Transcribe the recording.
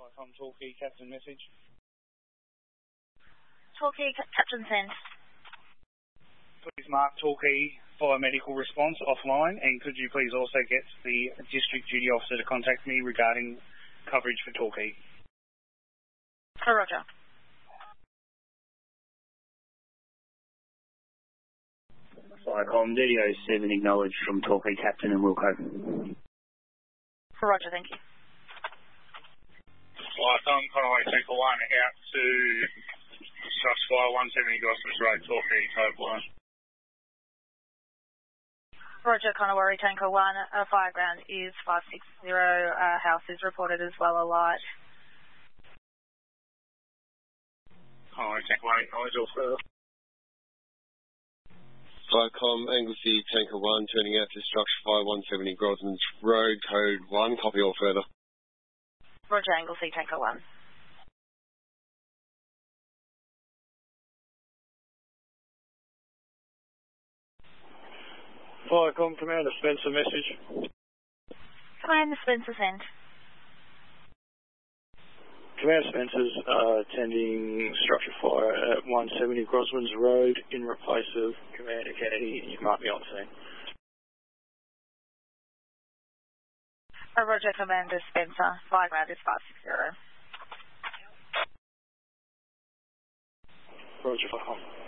From Torquay, Captain message. Torquay, Captain sent. Please mark Torquay for a medical response offline, and could you please also get the district duty officer to contact me regarding coverage for Torquay? Oh, roger. Flycom, DDO7 acknowledged from Torquay, Captain and Wilco. Roger, thank you. Flycom, Conway Tanker 1 out to Structure Fire 170 Gosford Road, Torquay, code 1. Roger, Conway Tanker 1, fire ground is 560, house is reported as well alight. Conway Tanker 1, acknowledge all further. Flycom, Anglesey Tanker 1 turning out to Structure Fire 170 Grosmans Road, code 1, copy all further. Roger, Anglesey Tanker 1. Flycom, Commander Spencer message. Commander Spencer sent. Commander Spencer's attending structure fire at 170 Grosmans Road in replace of Commander Kennedy. You might be on scene. Roger, Commander Spencer. Fire ground is 560. Roger, Flycom.